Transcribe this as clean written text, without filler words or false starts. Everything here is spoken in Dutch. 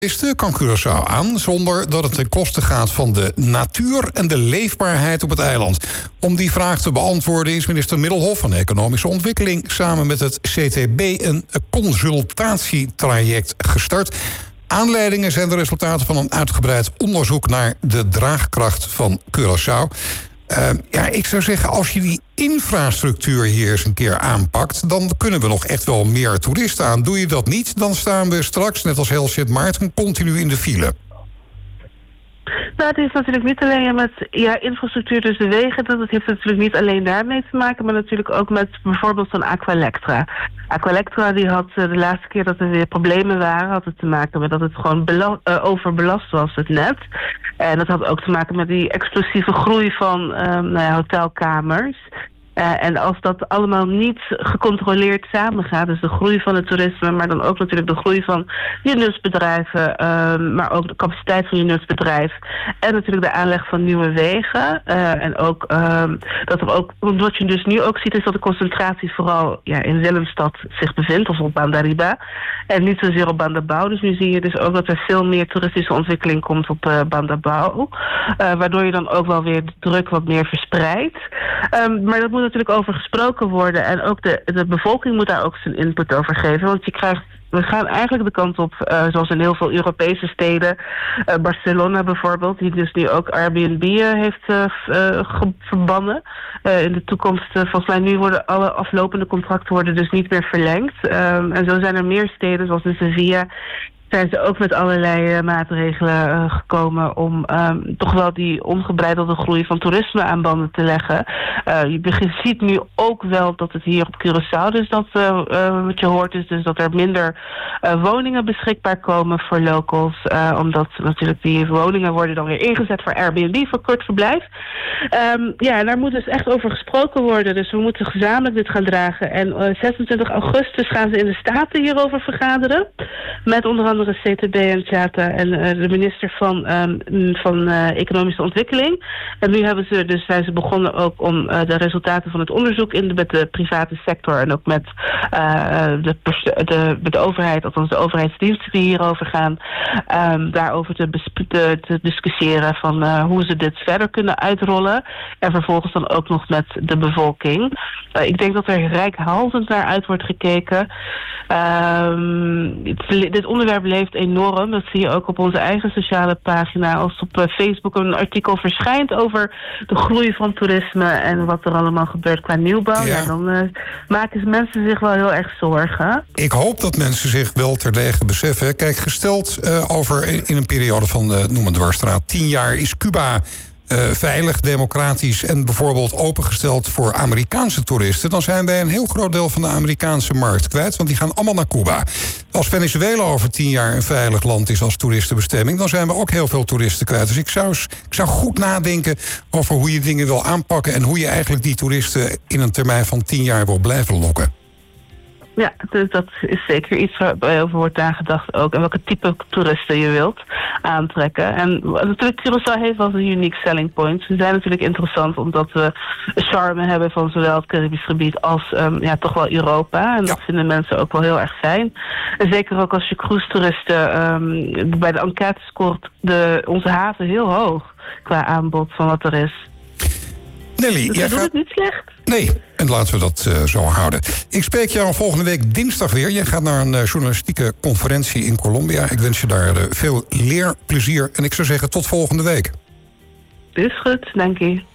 Kan Curaçao aan zonder dat het ten koste gaat van de natuur en de leefbaarheid op het eiland. Om die vraag te beantwoorden is minister Middelhoff van Economische Ontwikkeling samen met het CTB een consultatietraject gestart. Aanleidingen zijn de resultaten van een uitgebreid onderzoek naar de draagkracht van Curaçao. Ik zou zeggen, als je die infrastructuur hier eens een keer aanpakt, dan kunnen we nog echt wel meer toeristen aan. Doe je dat niet, dan staan we straks, net als heel Sint Maarten, continu in de file. Nou, het heeft natuurlijk niet alleen met infrastructuur, dus de wegen. Dat heeft natuurlijk niet alleen daarmee te maken, maar natuurlijk ook met bijvoorbeeld van Aqualectra. Aqualectra die had de laatste keer dat er weer problemen waren, had het te maken met dat het gewoon overbelast was, het net. En dat had ook te maken met die explosieve groei van hotelkamers. En als dat allemaal niet gecontroleerd samengaat, dus de groei van het toerisme, maar dan ook natuurlijk de groei van je nutsbedrijven, maar ook de capaciteit van je nutsbedrijf en natuurlijk de aanleg van nieuwe wegen. En ook dat er ook, wat je dus nu ook ziet, is dat de concentratie vooral in Willemstad zich bevindt, of op Bandariba, en niet zozeer op Bandabao. Dus nu zie je dus ook dat er veel meer toeristische ontwikkeling komt op Bandabao, waardoor je dan ook wel weer de druk wat meer verspreidt. Maar dat moet natuurlijk over gesproken worden. En ook de bevolking moet daar ook zijn input over geven. Want we gaan eigenlijk de kant op, zoals in heel veel Europese steden, Barcelona bijvoorbeeld, die dus nu ook Airbnb heeft verbannen. In de toekomst, volgens mij nu worden alle aflopende contracten worden dus niet meer verlengd. En zo zijn er meer steden, zoals in Sevilla, zijn ze ook met allerlei maatregelen gekomen om toch wel die ongebreidelde groei van toerisme aan banden te leggen. Je ziet nu ook wel dat het hier op Curaçao, dus dat wat je hoort is dus dat er minder woningen beschikbaar komen voor locals. Omdat natuurlijk die woningen worden dan weer ingezet voor Airbnb, voor kort verblijf. En daar moet dus echt over gesproken worden. Dus we moeten gezamenlijk dit gaan dragen. En 26 augustus gaan ze in de Staten hierover vergaderen. Met onder andere CTB en Chata en de minister van Economische Ontwikkeling. En nu zijn ze begonnen ook om de resultaten van het onderzoek met de private sector en ook met de overheid, althans de overheidsdiensten die hierover gaan, daarover te discussiëren van hoe ze dit verder kunnen uitrollen. En vervolgens dan ook nog met de bevolking. Ik denk dat er reikhalzend naar uit wordt gekeken. Dit onderwerp leeft enorm. Dat zie je ook op onze eigen sociale pagina. Als op Facebook een artikel verschijnt over de groei van toerisme en wat er allemaal gebeurt qua nieuwbouw. Ja, dan maken mensen zich wel heel erg zorgen. Ik hoop dat mensen zich wel terdege beseffen. Kijk, gesteld in een periode van, noem het dwarsstraat, 10 jaar is Cuba veilig, democratisch en bijvoorbeeld opengesteld voor Amerikaanse toeristen, dan zijn wij een heel groot deel van de Amerikaanse markt kwijt, want die gaan allemaal naar Cuba. Als Venezuela over 10 jaar een veilig land is als toeristenbestemming, dan zijn we ook heel veel toeristen kwijt. Dus ik zou goed nadenken over hoe je dingen wil aanpakken en hoe je eigenlijk die toeristen in een termijn van 10 jaar wil blijven lokken. Ja, dus dat is zeker iets waarover wordt nagedacht ook. En welke type toeristen je wilt aantrekken. En natuurlijk, Curaçao heeft wel een unique selling point. Ze zijn natuurlijk interessant omdat we een charme hebben van zowel het Caribisch gebied als toch wel Europa. En dat vinden mensen ook wel heel erg fijn. En zeker ook als je cruise-toeristen bij de enquête scoort onze haven heel hoog qua aanbod van wat er is. Nelly, dus jij doet het niet slecht. Nee, en laten we dat zo houden. Ik spreek jou volgende week dinsdag weer. Jij gaat naar een journalistieke conferentie in Colombia. Ik wens je daar veel leerplezier. En ik zou zeggen tot volgende week. Is goed, dank je.